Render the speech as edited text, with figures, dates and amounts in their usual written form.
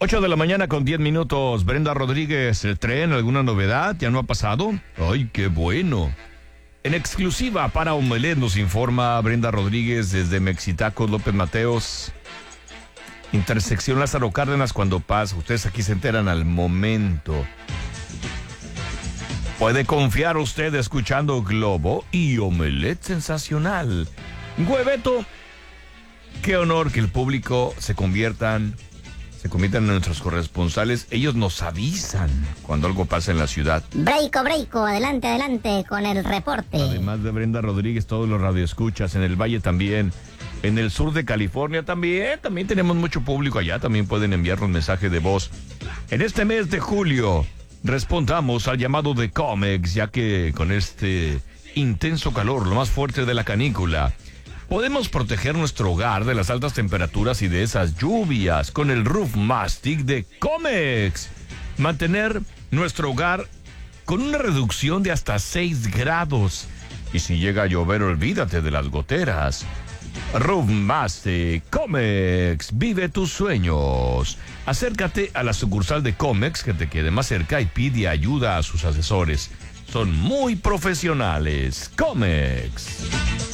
8 de la mañana con 10 minutos. Brenda Rodríguez, ¿el tren? ¿Alguna novedad? ¿Ya no ha pasado? ¡Ay, qué bueno! En exclusiva para Omelet nos informa Brenda Rodríguez desde Mexitaco, López Mateos. Intersección Lázaro Cárdenas cuando pasa. Ustedes aquí se enteran al momento. Puede confiar usted escuchando Globo y Omelet sensacional. Hueveto, qué honor que el público se conviertan en nuestros corresponsales. Ellos nos avisan cuando algo pasa en la ciudad. Breiko, adelante con el reporte. Además de Brenda Rodríguez, todos los radioescuchas, en el Valle también, en el sur de California también tenemos mucho público allá, también pueden enviarnos mensaje de voz. En este mes de julio, respondamos al llamado de Comex, ya que con este intenso calor, lo más fuerte de la canícula, podemos proteger nuestro hogar de las altas temperaturas y de esas lluvias con el Roof Mastic de Comex. Mantener nuestro hogar con una reducción de hasta 6 grados. Y si llega a llover, olvídate de las goteras. Roof Mastic, Comex, vive tus sueños. Acércate a la sucursal de Comex que te quede más cerca y pide ayuda a sus asesores. Son muy profesionales. Comex.